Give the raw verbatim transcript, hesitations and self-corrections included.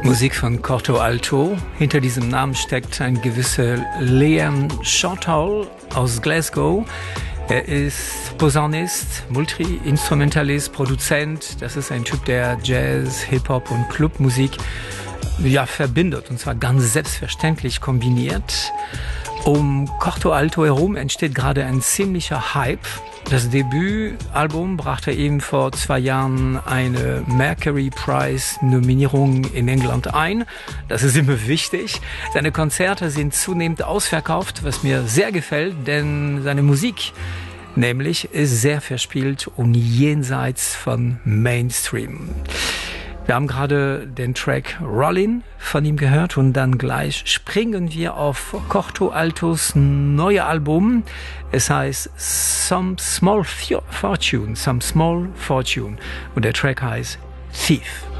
Musik von Corto Alto. Hinter diesem Namen steckt ein gewisser Liam Shortall aus Glasgow. Er ist Posaunist, Multi-Instrumentalist, Produzent. Das ist ein Typ, der Jazz, Hip-Hop und Clubmusik ja, verbindet, und zwar ganz selbstverständlich kombiniert. Um Corto Alto herum entsteht gerade ein ziemlicher Hype. Das Debütalbum brachte ihm vor zwei Jahren eine Mercury Prize Nominierung in England ein. Das ist immer wichtig. Seine Konzerte sind zunehmend ausverkauft, was mir sehr gefällt, denn seine Musik nämlich ist sehr verspielt und jenseits von Mainstream. Wir haben gerade den Track Rollin' von ihm gehört und dann gleich springen wir auf Corto Altos neue Album. Es heißt Some Small Fortune, Some Small Fortune und der Track heißt Thief.